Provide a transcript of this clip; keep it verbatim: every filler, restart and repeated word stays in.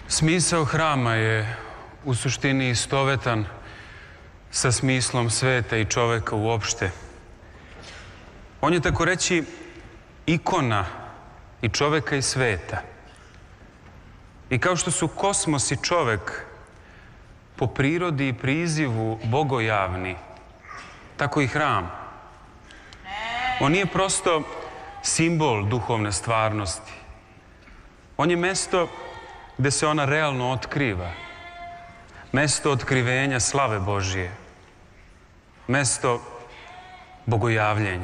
Smisao hrama je u suštini istovetan sa smislom sveta i čoveka uopšte. On je, tako reći, ikona i čoveka i sveta. I kao što su kosmos i čovek po prirodi i prizivu bogojavni, tako i hram. On nije prosto simbol duhovne stvarnosti. On je mesto gde se ona realno otkriva. Mesto otkrivenja slave Božije. Mesto bogojavljenja.